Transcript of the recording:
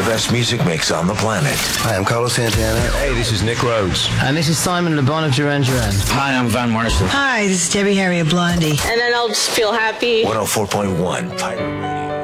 The best music mix on the planet. Hi, I'm Carlos Santana. Hey, this is Nick Rhodes. And this is Simon Le Bon of Duran Duran. Hi, I'm Van Morrison. Hi, this is Debbie Harry of Blondie. And then I'll just feel happy. 104.1 Pirate Radio.